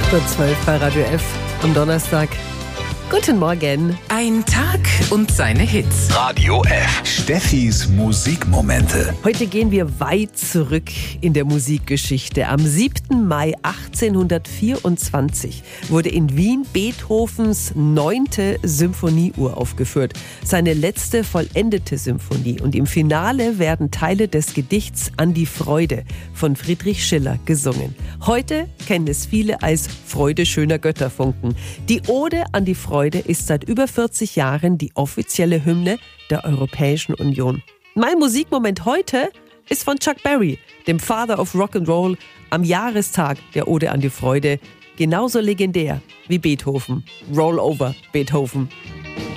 8:12 Uhr bei Radio F am Donnerstag. Guten Morgen. Ein Tag und seine Hits. Radio F. Steffis Musikmomente. Heute gehen wir weit zurück in der Musikgeschichte. Am 7. Mai 1824 wurde in Wien Beethovens 9. Symphonie uraufgeführt. Seine letzte vollendete Symphonie. Und im Finale werden Teile des Gedichts An die Freude von Friedrich Schiller gesungen. Heute kennen es viele als Freude schöner Götterfunken. Die Ode an die Freude ist seit über 40 Jahren die offizielle Hymne der Europäischen Union. Mein Musikmoment heute ist von Chuck Berry, dem Father of Rock'n'Roll, am Jahrestag der Ode an die Freude. Genauso legendär wie Beethoven. Roll over, Beethoven.